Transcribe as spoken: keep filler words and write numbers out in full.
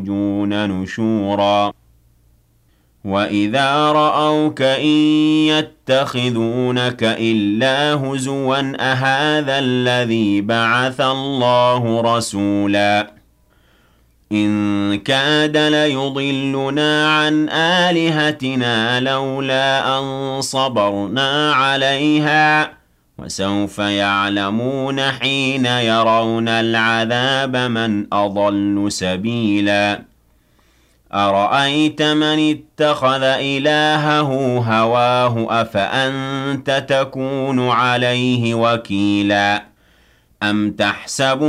يَرْجُونَ نُشُورًا وَإِذَا رَأَوْكَ إِن يَتَّخِذُونَكَ إِلَّا هُزُوًا أَهَٰذَا الَّذِي بَعَثَ اللَّهُ رَسُولًا إِن كَادَ لَيُضِلُّنَا عَنْ آلِهَتِنَا لَوْلَا أَن صَبَرْنَا عَلَيْهَا ۚ وَسَوْفَ يَعْلَمُونَ حِينَ يَرَوْنَ الْعَذَابَ مَنْ أَضَلُّ سَبِيلًا أَرَأَيْتَ مَنِ اتَّخَذَ إِلَٰهَهُ هَوَاهُ أَفَأَنتَ تَكُونُ عَلَيْهِ وَكِيلًا أَمْ تَحْسَبُ